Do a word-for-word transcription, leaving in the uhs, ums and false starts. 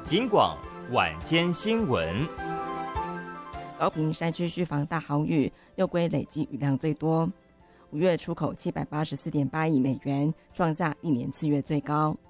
警广晚间新闻。 高屏山区需防大豪雨，六龟累计雨量最多。五月出口七百八十四点八亿美元，创下一年四月最高。